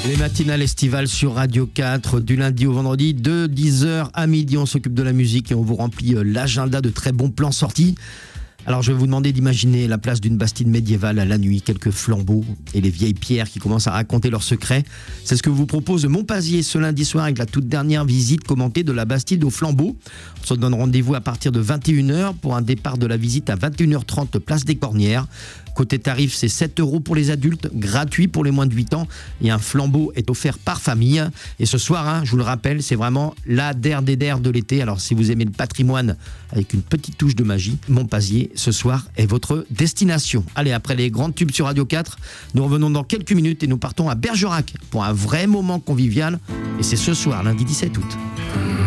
Les matinales estivales sur Radio 4, du lundi au vendredi, de 10h à midi, on s'occupe de la musique et on vous remplit l'agenda de très bons plans sortis. Alors je vais vous demander d'imaginer la place d'une bastide médiévale à la nuit, quelques flambeaux et les vieilles pierres qui commencent à raconter leurs secrets. C'est ce que vous propose Montpazier ce lundi soir avec la toute dernière visite commentée de la bastide aux flambeaux. On se donne rendez-vous à partir de 21h pour un départ de la visite à 21h30 place des Cornières. Côté tarif, c'est 7 € pour les adultes, gratuit pour les moins de 8 ans et un flambeau est offert par famille. Et ce soir, je vous le rappelle, c'est vraiment la der des der de l'été. Alors si vous aimez le patrimoine avec une petite touche de magie, Montpazier ce soir est votre destination. Allez, après les grands tubes sur Radio 4, nous revenons dans quelques minutes et nous partons à Bergerac pour un vrai moment convivial. Et c'est ce soir, lundi 17 août.